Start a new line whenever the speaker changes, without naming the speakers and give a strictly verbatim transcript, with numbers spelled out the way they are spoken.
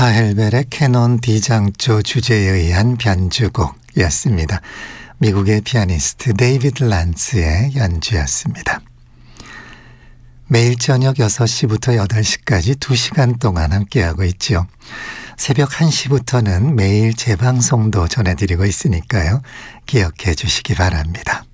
파헬벨의 캐논 D장조 주제에 의한 변주곡이었습니다. 미국의 피아니스트 데이비드 란츠의 연주였습니다. 매일 저녁 여섯 시부터 여덟 시까지 두 시간 동안 함께하고 있죠. 새벽 한 시부터는 매일 재방송도 전해드리고 있으니까요. 기억해 주시기 바랍니다.